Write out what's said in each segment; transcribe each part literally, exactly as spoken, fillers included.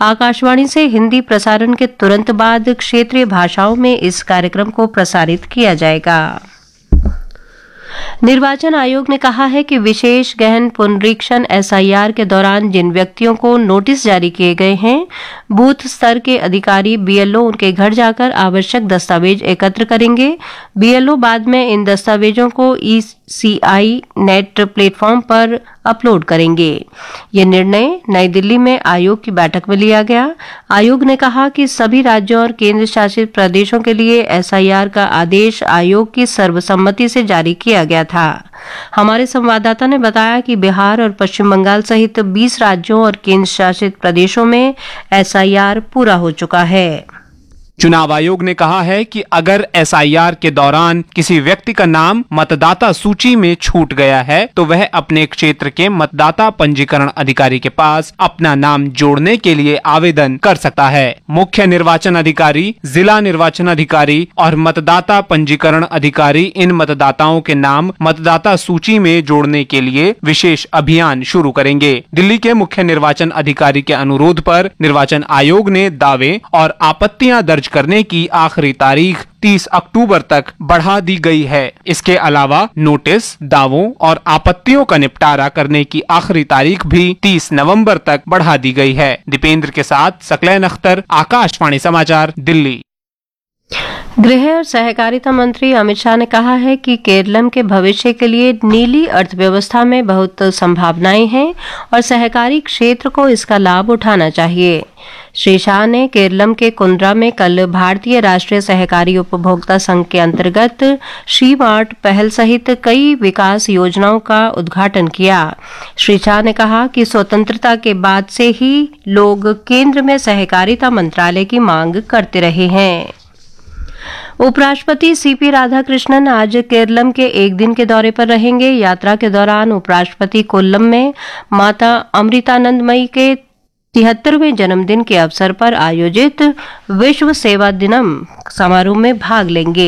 आकाशवाणी से हिंदी प्रसारण के तुरंत बाद क्षेत्रीय भाषाओं में इस कार्यक्रम को प्रसारित किया जाएगा। निर्वाचन आयोग ने कहा है कि विशेष गहन पुनरीक्षण एस आई आर के दौरान जिन व्यक्तियों को नोटिस जारी किए गए हैं, बूथ स्तर के अधिकारी बी एल ओ उनके घर जाकर आवश्यक दस्तावेज एकत्र करेंगे। बी एल ओ बाद में इन दस्तावेजों को ई सी आई नेट प्लेटफॉर्म पर अपलोड करेंगे। ये निर्णय नई दिल्ली में आयोग की बैठक में लिया गया। आयोग ने कहा कि सभी राज्यों और केंद्र शासित प्रदेशों के लिए एस आई आर का आदेश आयोग की सर्वसम्मति से जारी किया गया था। हमारे संवाददाता ने बताया कि बिहार और पश्चिम बंगाल सहित बीस राज्यों और केंद्र शासित प्रदेशों में एस आई आर पूरा हो चुका है। चुनाव आयोग ने कहा है कि अगर एस आई आर के दौरान किसी व्यक्ति का नाम मतदाता सूची में छूट गया है तो वह अपने क्षेत्र के मतदाता पंजीकरण अधिकारी के पास अपना नाम जोड़ने के लिए आवेदन कर सकता है। मुख्य निर्वाचन अधिकारी, जिला निर्वाचन अधिकारी और मतदाता पंजीकरण अधिकारी इन मतदाताओं के नाम मतदाता सूची में जोड़ने के लिए विशेष अभियान शुरू करेंगे। दिल्ली के मुख्य निर्वाचन अधिकारी के अनुरोध पर निर्वाचन आयोग ने दावे और आपत्तियां दर्ज करने की आखिरी तारीख तीस अक्टूबर तक बढ़ा दी गई है। इसके अलावा नोटिस, दावों और आपत्तियों का निपटारा करने की आखिरी तारीख भी तीस नवंबर तक बढ़ा दी गई है। दीपेंद्र के साथ सकलैन अख्तर, आकाशवाणी समाचार, दिल्ली। गृह और सहकारिता मंत्री अमित शाह ने कहा है कि केरलम के भविष्य के लिए नीली अर्थव्यवस्था में बहुत संभावनाएं हैं और सहकारी क्षेत्र को इसका लाभ उठाना चाहिए। श्री शाह ने केरलम के कुंद्रा में कल भारतीय राष्ट्रीय सहकारी उपभोक्ता संघ के अंतर्गत शी मार्ट पहल सहित कई विकास योजनाओं का उद्घाटन किया। श्री शाह ने कहा कि स्वतंत्रता के बाद से ही लोग केंद्र में सहकारिता मंत्रालय की मांग करते रहे हैं। उपराष्ट्रपति सी पी राधाकृष्णन आज केरलम के एक दिन के दौरे पर रहेंगे। यात्रा के दौरान उपराष्ट्रपति कोल्लम में माता अमृतानंदमयी के तिहत्तरवें जन्मदिन के अवसर पर आयोजित विश्व सेवा दिनम समारोह में भाग लेंगे।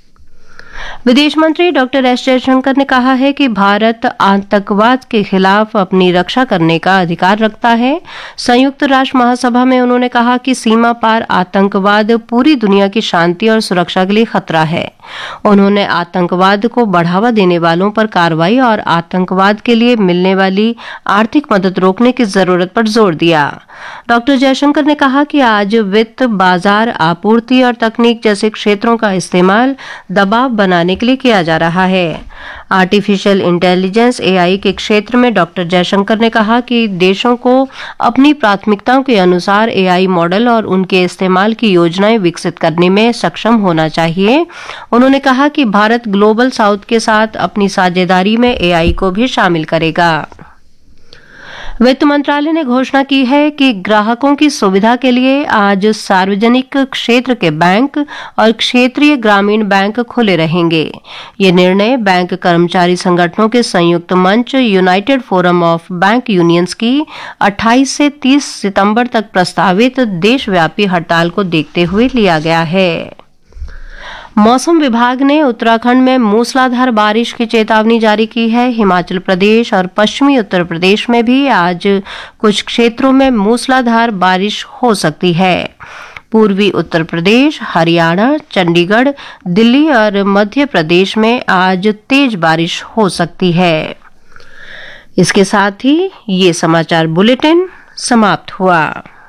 विदेश मंत्री डॉक्टर एस जयशंकर ने कहा है कि भारत आतंकवाद के खिलाफ अपनी रक्षा करने का अधिकार रखता है। संयुक्त राष्ट्र महासभा में उन्होंने कहा कि सीमा पार आतंकवाद पूरी दुनिया की शांति और सुरक्षा के लिए खतरा है। उन्होंने आतंकवाद को बढ़ावा देने वालों पर कार्रवाई और आतंकवाद के लिए मिलने वाली आर्थिक मदद रोकने की जरूरत पर जोर दिया। डॉक्टर जयशंकर ने कहा कि आज वित्त, बाजार, आपूर्ति और तकनीक जैसे क्षेत्रों का इस्तेमाल दबाव बनाने के लिए किया जा रहा है। आर्टिफिशियल इंटेलिजेंस ए आई के क्षेत्र में डॉक्टर जयशंकर ने कहा कि देशों को अपनी प्राथमिकताओं के अनुसार ए आई मॉडल और उनके इस्तेमाल की योजनाएं विकसित करने में सक्षम होना चाहिए। उन्होंने कहा कि भारत ग्लोबल साउथ के साथ अपनी साझेदारी में ए आई को भी शामिल करेगा। वित्त मंत्रालय ने घोषणा की है कि ग्राहकों की सुविधा के लिए आज सार्वजनिक क्षेत्र के बैंक और क्षेत्रीय ग्रामीण बैंक खुले रहेंगे। ये निर्णय बैंक कर्मचारी संगठनों के संयुक्त मंच United forum of bank unions की अट्ठाईस से तीस सितंबर तक प्रस्तावित देशव्यापी हड़ताल को देखते हुए लिया गया है। मौसम विभाग ने उत्तराखंड में मूसलाधार बारिश की चेतावनी जारी की है। हिमाचल प्रदेश और पश्चिमी उत्तर प्रदेश में भी आज कुछ क्षेत्रों में मूसलाधार बारिश हो सकती है। पूर्वी उत्तर प्रदेश, हरियाणा, चंडीगढ़, दिल्ली और मध्य प्रदेश में आज तेज बारिश हो सकती है। इसके साथ ही ये समाचार बुलेटिन समाप्त हुआ।